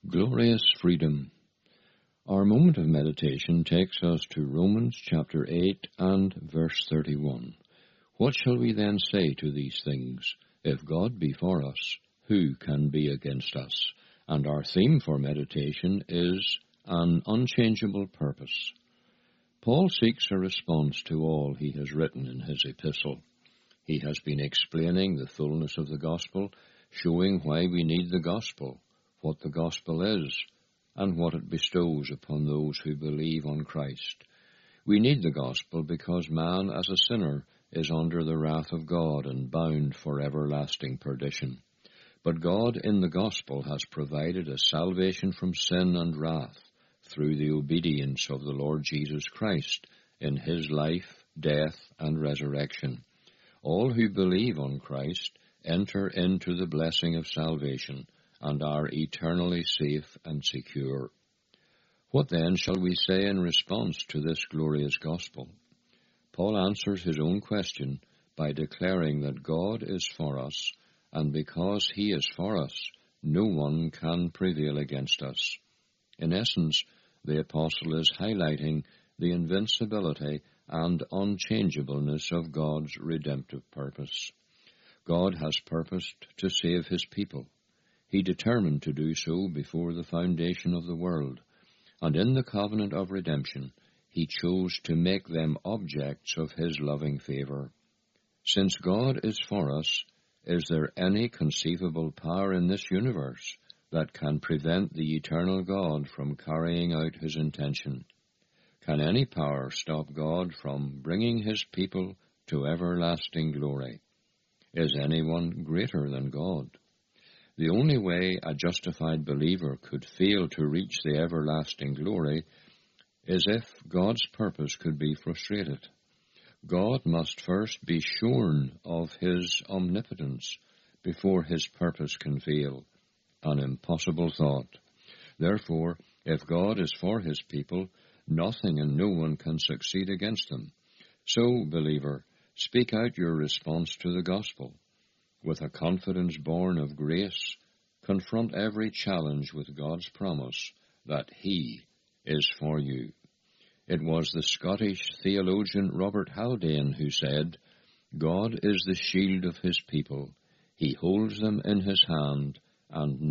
Glorious freedom. Our moment of meditation takes us to Romans chapter 8 and verse 31. What shall we then say to these things? If God be for us, who can be against us? And our theme for meditation is an unchangeable purpose. Paul seeks a response to all he has written in his epistle. He has been explaining the fullness of the gospel, showing why we need the gospel, what the gospel is, and what it bestows upon those who believe on Christ. We need the gospel because man, as a sinner, is under the wrath of God and bound for everlasting perdition. But God in the gospel has provided a salvation from sin and wrath through the obedience of the Lord Jesus Christ in his life, death, and resurrection. All who believe on Christ enter into the blessing of salvation and are eternally safe and secure. What then shall we say in response to this glorious gospel? Paul answers his own question by declaring that God is for us, and because he is for us, no one can prevail against us. In essence, the apostle is highlighting the invincibility and unchangeableness of God's redemptive purpose. God has purposed to save his people. He determined to do so before the foundation of the world, and in the covenant of redemption, he chose to make them objects of his loving favor. Since God is for us, is there any conceivable power in this universe that can prevent the eternal God from carrying out his intention? Can any power stop God from bringing his people to everlasting glory? Is anyone greater than God? The only way a justified believer could fail to reach the everlasting glory is if God's purpose could be frustrated. God must first be shorn of his omnipotence before his purpose can fail, an impossible thought. Therefore, if God is for his people, nothing and no one can succeed against them. So, believer, speak out your response to the gospel. With a confidence born of grace, confront every challenge with God's promise that he is for you. It was the Scottish theologian Robert Haldane who said, God is the shield of his people. He holds them in his hand, and